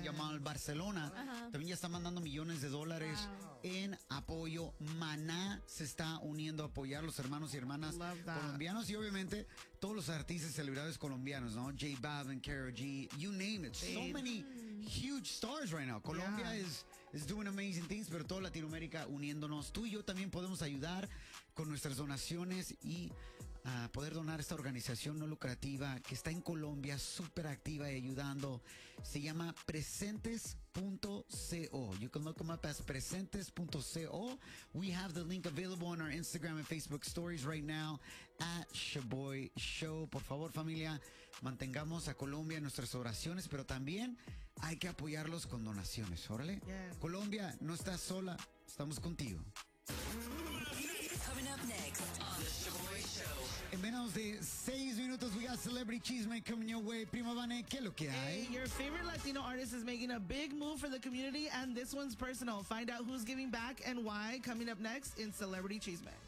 Yamal Barcelona. También ya está mandando millones de dólares en apoyo. Maná se está uniendo a apoyar los hermanos y hermanas colombianos y obviamente todos los artistas y celebridades colombianos, ¿no? J Balvin, Karol G, you name it. So many huge stars right now. Colombia is doing amazing things, pero toda Latinoamérica uniéndonos. Tú y yo también podemos ayudar con nuestras donaciones y poder donar a esta organización no lucrativa que está en Colombia, súper activa y ayudando. Se llama Presentes.co. You can look them up as Presentes.co. We have the link available on our Instagram and Facebook stories right now at Shaboy Show. Por favor, familia, mantengamos a Colombia en nuestras oraciones, pero también hay que apoyarlos con donaciones. Órale. Colombia, no estás sola, estamos contigo. Coming up next on The Shaboy Show. En menos de 6 minutos, we got Celebrity Cheesemaker coming your way. Prima Vane, ¿qué es lo que hay? Hey, your favorite Latino artist is making a big move for the community, and this one's personal. Find out who's giving back and why coming up next in Celebrity Cheesemaker.